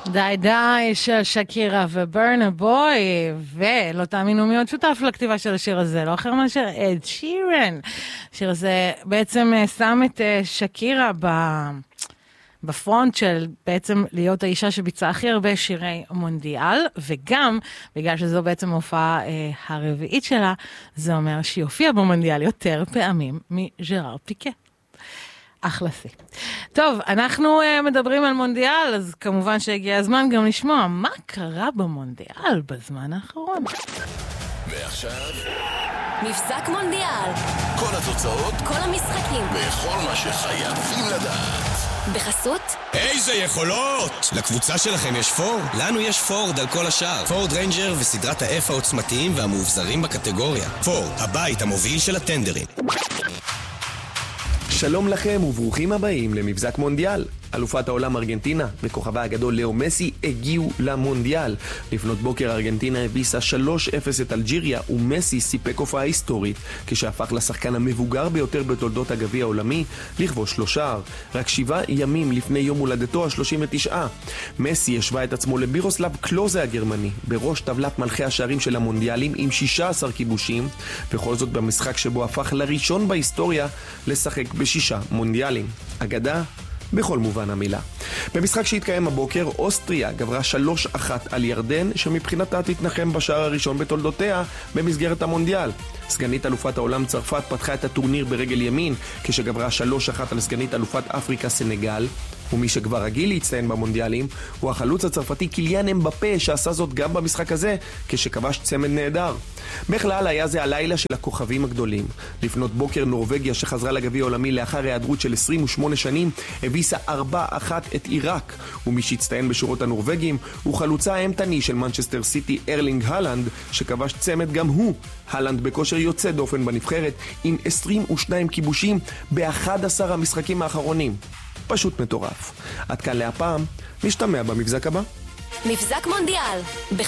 די די של שקירה וברנה בוי, ולא תאמינו מי עוד שותף לכתיבה של השיר הזה, לא אחר מאשר אד שירן. השיר הזה בעצם שם את שקירה בפרונט של בעצם להיות האישה שביצעה הכי הרבה שירי מונדיאל, וגם בגלל שזו בעצם ההופעה הרביעית שלה, זה אומר שהיא הופיעה במונדיאל יותר פעמים מז'ראר פיקה. אחלה סי. טוב, אנחנו מדברים על מונדיאל, אז כמובן שהגיע הזמן גם לשמוע מה קרה במונדיאל בזמן האחרון. ועכשיו מבזק מונדיאל. כל התוצאות, כל המשחקים וכל מה שחייבים לדעת. בחסות איזה יכולות! לקבוצה שלכם יש פורד? לנו יש פורד על כל השאר. פורד ריינג'ר וסדרת ה-F העוצמתיים והמאובזרים בקטגוריה. פורד, הבית המוביל של הטנדרים. שלום לכם וברוכים הבאים למבזק מונדיאל. אלופת העולם ארגנטינה וכוכבה הגדול לאו מסי הגיעו למונדיאל. לפנות בוקר ארגנטינה הביסה 3-0 את אלג'יריה, ומסי סיפק הופעה היסטורית כשהפך לשחקן המבוגר ביותר בתולדות הגביע העולמי לכבוש 3 שער. רק 7 ימים לפני יום הולדתו ה-39. מסי השווה את עצמו לבירוסלב קלוזה הגרמני בראש טבלת מלכי השערים של המונדיאלים עם 16 כיבושים, וכל זאת במשחק שבו הפך לראשון בהיסטוריה לשחק ב6 מונדיאלים. אגדה בכל מובן המילה. במשחק שהתקיים הבוקר, אוסטריה גברה 3-1 על ירדן, שמבחינתה תתנחם בשער הראשון בתולדותיה במסגרת המונדיאל. סגנית אלופת העולם צרפת פתחה את הטורניר ברגל ימין, כשגברה 3-1 על סגנית אלופת אפריקה סנגל, ומי שכבר רגיל להצטיין במונדיאלים הוא החלוץ הצרפתי קיליאן אמבפה, שעשה זאת גם במשחק הזה כשכבש צמד נהדר. בכלל היה זה הלילה של הכוכבים הגדולים. לפנות בוקר נורווגיה, שחזרה לגביע העולמי לאחר היעדרות של 28 שנים, הביסה 4-1 את עיראק, ומי שהצטיין בשורות הנורווגים הוא חלוצה האימתני של מנצ'סטר סיטי ארלינג הלנד, שכבש צמד גם הוא. הלנד בכושר יוצא דופן בנבחרת עם 22 כיבושים ב-11 המשחקים האחרונים. פשוט מטורף. עד כאן להפעם, נשתמע במבזק הבא. מבזק מונדיאל.